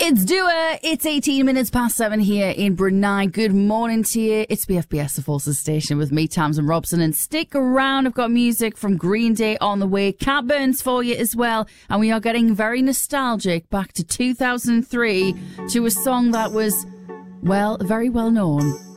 It's Dua. It's 18 minutes past 7 here in Brunei. Good morning to you. It's BFBS, the Forces Station, with me, Tamsin Robson. And stick around. I've got music from Green Day on the way. Cat Burns for you as well. And we are getting very nostalgic back to 2003 to a song that was, well, very well known.